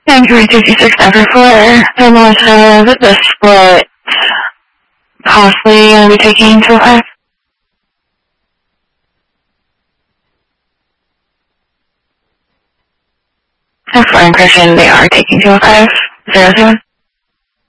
Android 56 after 4, and what the split possibly going to be taking 205? For encryption, they are taking 205, 07.